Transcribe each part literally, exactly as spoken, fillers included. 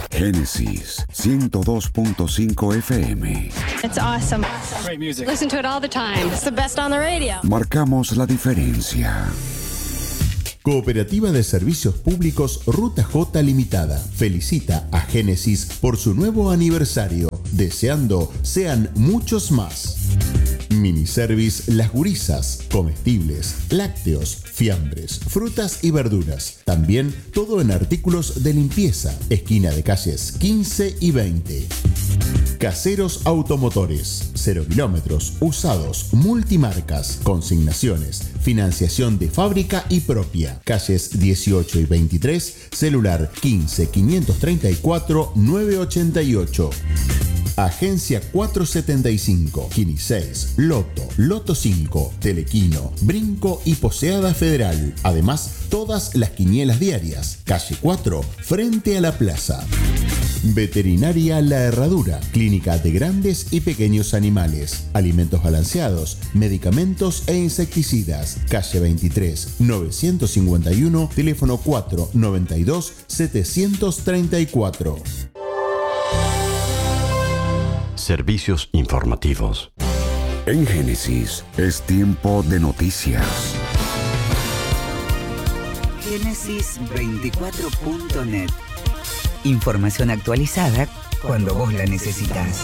Génesis ciento dos punto cinco F M. It's awesome. Great music. Listen to it all the time. It's the best on the radio. Marcamos la diferencia. Cooperativa de Servicios Públicos Ruta J Limitada felicita a Génesis por su nuevo aniversario, deseando sean muchos más. Miniservice Las Gurisas, comestibles, lácteos, fiambres, frutas y verduras. También todo en artículos de limpieza. Esquina de calles quince y veinte. Caseros Automotores, cero kilómetros, usados, multimarcas, consignaciones, financiación de fábrica y propia. Calles dieciocho y veintitrés, celular quince, quinientos treinta y cuatro, novecientos ochenta y ocho. Agencia cuatrocientos setenta y cinco, Kini seis, Loto, Loto cinco, Telequino, Brinco y Poseada Federal. Además, todas las quinielas diarias. Calle cuatro, frente a la plaza. Veterinaria La Herradura, clínica de grandes y pequeños animales, alimentos balanceados, medicamentos e insecticidas. Calle veintitrés, novecientos cincuenta y uno, teléfono cuatro noventa y dos, setecientos treinta y cuatro. Servicios informativos. En Génesis es tiempo de noticias. Génesis veinticuatro punto net. Información actualizada cuando vos la necesitas.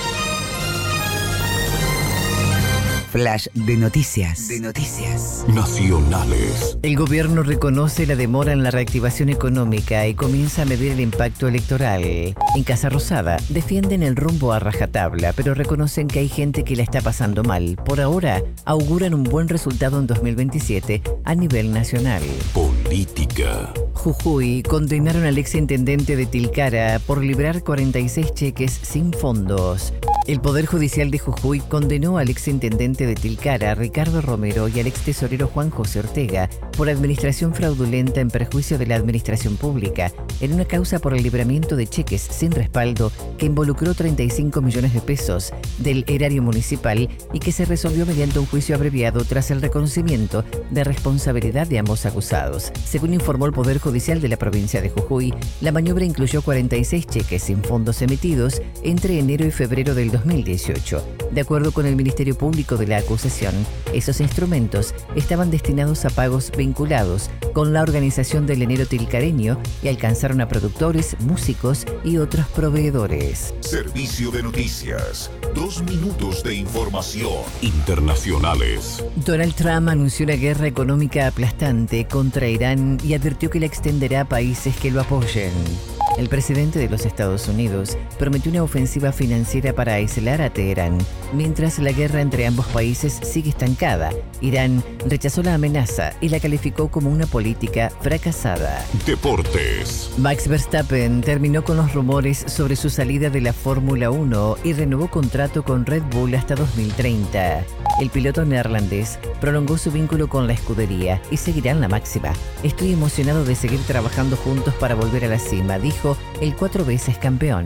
Flash de noticias. De noticias. Nacionales. El gobierno reconoce la demora en la reactivación económica y comienza a medir el impacto electoral. En Casa Rosada defienden el rumbo a rajatabla, pero reconocen que hay gente que la está pasando mal. Por ahora, auguran un buen resultado en dos mil veintisiete a nivel nacional. Política. Jujuy condenaron al exintendente de Tilcara por librar cuarenta y seis cheques sin fondos. El Poder Judicial de Jujuy condenó al exintendente de Tilcara, Ricardo Romero, y al extesorero Juan José Ortega por administración fraudulenta en perjuicio de la administración pública en una causa por el libramiento de cheques sin respaldo que involucró treinta y cinco millones de pesos del erario municipal y que se resolvió mediante un juicio abreviado tras el reconocimiento de responsabilidad de ambos acusados. Según informó el Poder Judicial de la provincia de Jujuy, la maniobra incluyó cuarenta y seis cheques sin fondos emitidos entre enero y febrero del dos mil dieciocho. De acuerdo con el Ministerio Público de la acusación, esos instrumentos estaban destinados a pagos vinculados con la organización del enero tilcareño y alcanzaron a productores, músicos y otros proveedores. Servicio de noticias. Dos minutos de información. Internacionales. Donald Trump anunció una guerra económica aplastante contra Irán y advirtió que la extenderá a países que lo apoyen. El presidente de los Estados Unidos prometió una ofensiva financiera para aislar a Teherán, mientras la guerra entre ambos países sigue estancada. Irán rechazó la amenaza y la calificó como una política fracasada. Deportes. Max Verstappen terminó con los rumores sobre su salida de la Fórmula uno y renovó contrato con Red Bull hasta dos mil treinta. El piloto neerlandés prolongó su vínculo con la escudería y seguirá en la máxima. Estoy emocionado de seguir trabajando juntos para volver a la cima, dijo el cuatro veces campeón.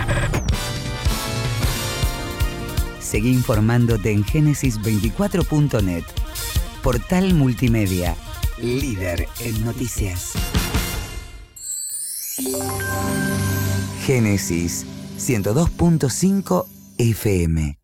Seguí informándote en Génesis veinticuatro punto net. Portal multimedia, líder en noticias. Génesis ciento dos punto cinco F M.